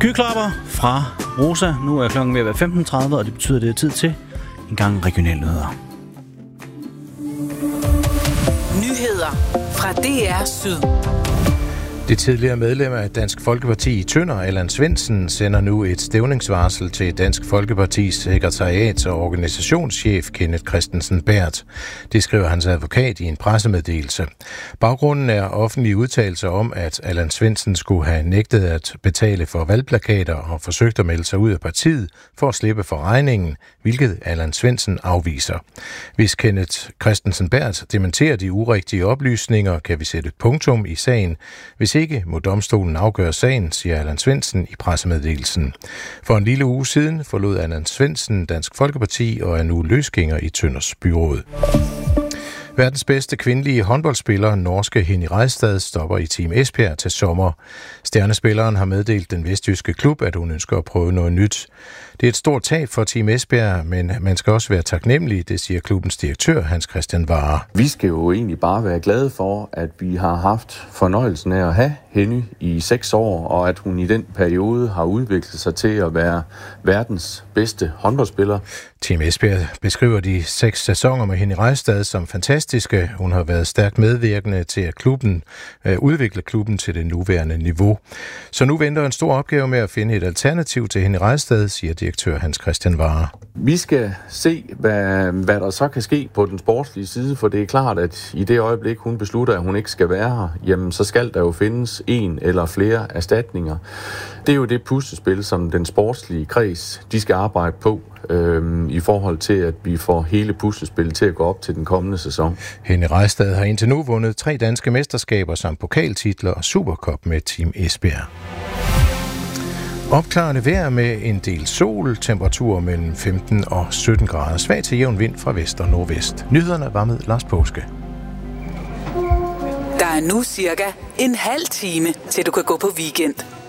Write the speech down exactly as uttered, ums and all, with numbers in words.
Skyklapper fra Rosa. Nu er klokken ved at være femten tredive, og det betyder, at det er tid til en gang regionale nyheder. Nyheder fra D R Syd. Det tidligere medlem af Dansk Folkeparti i Tønder, Allan Svendsen, sender nu et stævningsvarsel til Dansk Folkepartis sekretariats- og organisationschef Kenneth Kristensen Berth. Det skriver hans advokat i en pressemeddelelse. Baggrunden er offentlige udtalelser om, at Allan Svendsen skulle have nægtet at betale for valgplakater og forsøgt at melde sig ud af partiet for at slippe for regningen, hvilket Allan Svendsen afviser. Hvis Kenneth Kristensen Berth dementerer de urigtige oplysninger, kan vi sætte et punktum i sagen. Hvis ikke må domstolen afgøre sagen, siger Allan Svendsen i pressemeddelelsen. For en lille uge siden forlod Allan Svendsen Dansk Folkeparti og er nu løsgænger i Tønders byråd. Verdens bedste kvindelige håndboldspiller, norske Henny Reistad, stopper i Team Esbjerg til sommer. Stjernespilleren har meddelt den vestjyske klub, at hun ønsker at prøve noget nyt. Det er et stort tab for Team Esbjerg, men man skal også være taknemmelig, det siger klubbens direktør Hans Christian Warre. Vi skal jo egentlig bare være glade for, at vi har haft fornøjelsen af at have Henny i seks år, og at hun i den periode har udviklet sig til at være verdens bedste håndboldspiller. Team Esbjerg beskriver de seks sæsoner med Henny Reistad som fantastiske. Hun har været stærkt medvirkende til at klubben at udvikle klubben til det nuværende niveau. Så nu venter en stor opgave med at finde et alternativ til Henny Reistad, siger direktør Hans Christian Warre. Vi skal se, hvad, hvad der så kan ske på den sportslige side, for det er klart, at i det øjeblik, hun beslutter, at hun ikke skal være her, jamen så skal der jo findes en eller flere erstatninger. Det er jo det puslespil, som den sportslige kreds, de skal arbejde på, øhm, i forhold til, at vi får hele puslespillet til at gå op til den kommende sæson. Henny Reistad har indtil nu vundet tre danske mesterskaber samt pokaltitler og Supercup med Team Esbjerg. Opklarende vejr med en del sol, temperaturer mellem femten og sytten grader, svag til jævn vind fra vest og nordvest. Nyhederne var med Lars Påske. Der er nu cirka en halv time, til du kan gå på weekend.